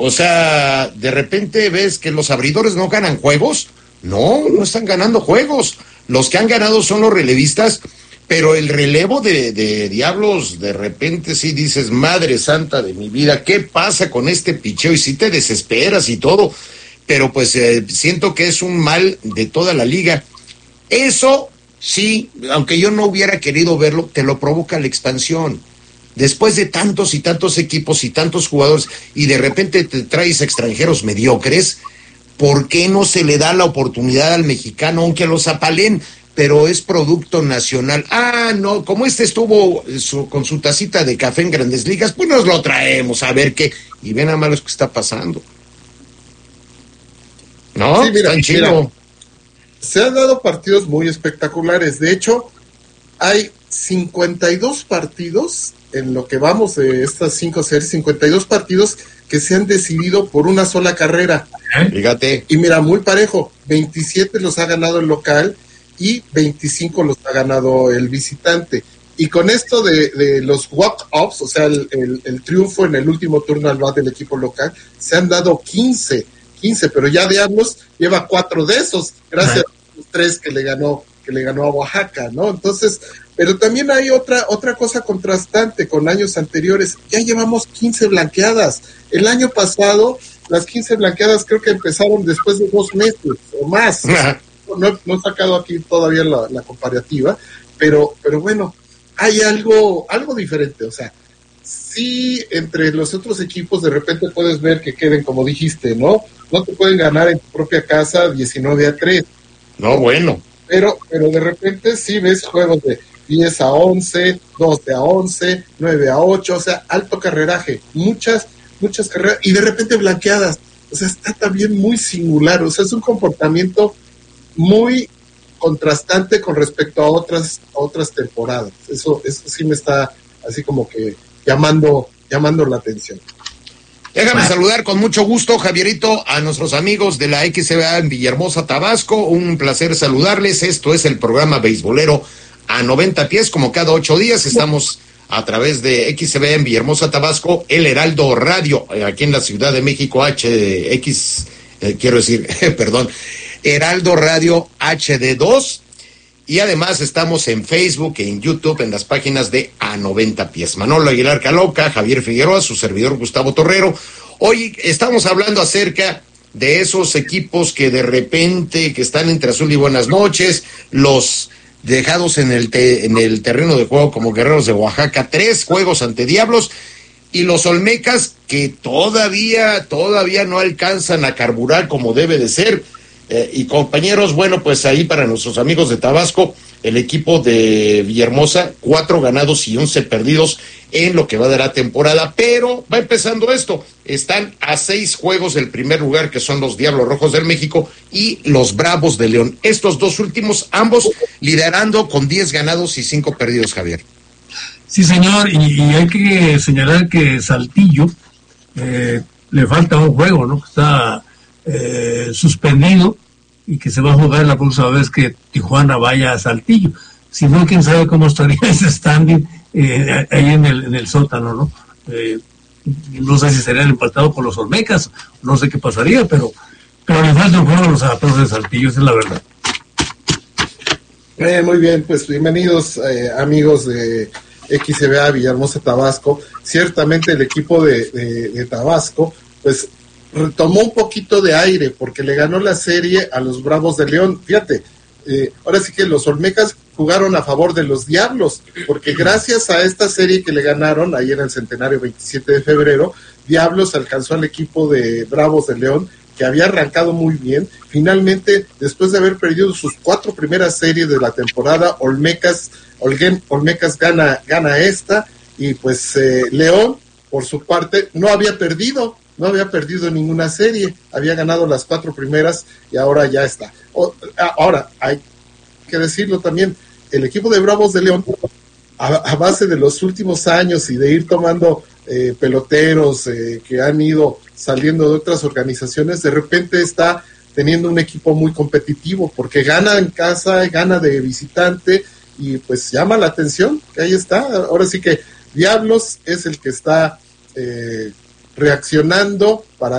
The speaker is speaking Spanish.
O sea, de repente ves que los abridores no ganan juegos. No están ganando juegos. Los que han ganado son los relevistas, pero el relevo de Diablos, de repente sí dices, madre santa de mi vida, ¿qué pasa con este picheo? Y sí te desesperas y todo, pero pues siento que es un mal de toda la liga. Eso sí, aunque yo no hubiera querido verlo, te lo provoca la expansión. Después de tantos y tantos equipos y tantos jugadores, y de repente te traes extranjeros mediocres, ¿por qué no se le da la oportunidad al mexicano, aunque los apalen? Pero es producto nacional. No, como estuvo con su tacita de café en Grandes Ligas, pues nos lo traemos a ver qué. Y ven a mal lo que está pasando. ¿No? Sí, mira, tan chido. Se han dado partidos muy espectaculares. De hecho, hay 52 partidos en lo que vamos de estas 5 series, 52 partidos que se han decidido por una sola carrera. Fíjate. Y mira, muy parejo, 27 los ha ganado el local y 25 los ha ganado el visitante. Y con esto de los walk-offs, o sea, el triunfo en el último turno al bat del equipo local, se han dado 15, pero ya Diablos lleva 4 de esos, gracias a los 3 que le ganó a Oaxaca, ¿no? Entonces, pero también hay otra cosa contrastante con años anteriores. Ya llevamos 15 blanqueadas. El año pasado, las 15 blanqueadas creo que empezaron después de 2 meses o más. No he sacado aquí todavía la comparativa, pero bueno, hay algo diferente. O sea, sí, entre los otros equipos de repente puedes ver que queden, como dijiste, ¿no? No te pueden ganar en tu propia casa 19-3. No, bueno. Pero de repente sí ves juegos de 10-11, 12-11, 9-8, o sea, alto carreraje, muchas carreras, y de repente blanqueadas. O sea, está también muy singular, o sea, es un comportamiento muy contrastante con respecto a otras temporadas. Eso sí me está así como que llamando la atención. Déjame saludar con mucho gusto, Javierito, a nuestros amigos de la XBA en Villahermosa, Tabasco. Un placer saludarles. Esto es el programa beisbolero a 90 pies, como cada 8 días. Estamos a través de XBA en Villahermosa, Tabasco, El Heraldo Radio, aquí en la Ciudad de México, Heraldo Radio HD2. Y además estamos en Facebook e en YouTube, en las páginas de A 90 Pies. Manolo Aguilar Caloca, Javier Figueroa, su servidor Gustavo Torrero. Hoy estamos hablando acerca de esos equipos que de repente, que están entre azul y buenas noches, los dejados en el terreno de juego como Guerreros de Oaxaca, 3 juegos ante Diablos, y los Olmecas que todavía no alcanzan a carburar como debe de ser. Y compañeros, bueno, pues ahí para nuestros amigos de Tabasco, el equipo de Villahermosa, 4 ganados y 11 perdidos en lo que va de la temporada, pero va empezando esto. Están a 6 juegos del primer lugar, que son los Diablos Rojos del México y los Bravos de León. Estos 2 últimos, ambos liderando con 10 ganados y 5 perdidos, Javier. Sí, señor, y hay que señalar que Saltillo le falta un juego, ¿no? Está suspendido y que se va a jugar la próxima vez que Tijuana vaya a Saltillo. Si no, quién sabe cómo estaría ese standing ahí en el sótano, ¿no? No sé si serían empatados por los Olmecas, no sé qué pasaría, pero le falta un juego a los adaptados de Saltillo, esa es la verdad. Muy bien, pues bienvenidos amigos de XBA Villahermosa, Tabasco. Ciertamente el equipo de Tabasco, pues retomó un poquito de aire porque le ganó la serie a los Bravos de León. Fíjate, ahora sí que los Olmecas jugaron a favor de los Diablos, porque gracias a esta serie que le ganaron ahí en el centenario 27 de febrero, Diablos alcanzó al equipo de Bravos de León, que había arrancado muy bien. Finalmente, después de haber perdido sus 4 primeras series de la temporada, Olmecas gana esta, y pues León, por su parte, no había perdido ninguna serie, había ganado las 4 primeras y ahora ya está. Ahora, hay que decirlo también, el equipo de Bravos de León, a base de los últimos años y de ir tomando peloteros que han ido saliendo de otras organizaciones, de repente está teniendo un equipo muy competitivo, porque gana en casa, gana de visitante, y pues llama la atención, que ahí está. Ahora sí que Diablos es el que está reaccionando para